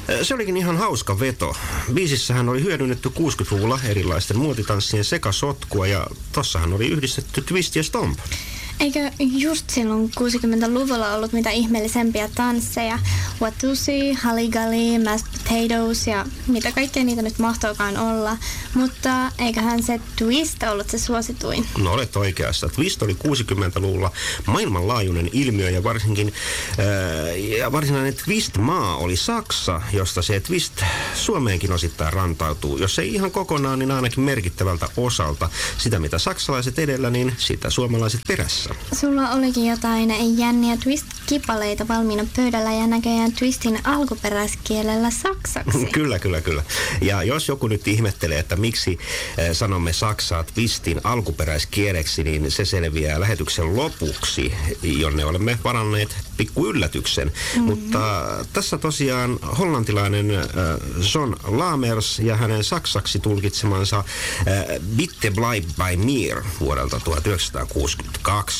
Se olikin ihan hauska veto. Biisissähän oli hyödynnetty 60-luvulla erilaisten muotitanssien sekasotkua ja tossahan oli yhdistetty twist ja stomp. Eikö just silloin 60-luvulla ollut mitä ihmeellisempiä tansseja? Watusi, Haligali, Mashed Potatoes ja mitä kaikkea niitä nyt mahtoikaan olla. Mutta eiköhän se twist ollut se suosituin? No olet oikeassa. Twist oli 60-luvulla maailmanlaajuinen ilmiö ja varsinkin varsinainen twist-maa oli Saksa, josta se twist Suomeenkin osittain rantautuu. Jos ei ihan kokonaan, niin ainakin merkittävältä osalta. Sitä mitä saksalaiset edellä, niin sitä suomalaiset perässä. Sulla olikin jotain jänniä twist-kipaleita valmiina pöydällä ja näköjään twistin alkuperäiskielellä saksaksi. Kyllä. Ja jos joku nyt ihmettelee, että miksi sanomme saksaa twistin alkuperäiskieleksi, niin se selviää lähetyksen lopuksi, jonne olemme varanneet pikku yllätyksen. Mutta tässä tosiaan hollantilainen John Lamers ja hänen saksaksi tulkitsemansa Bitte bleib bei mir vuodelta 1962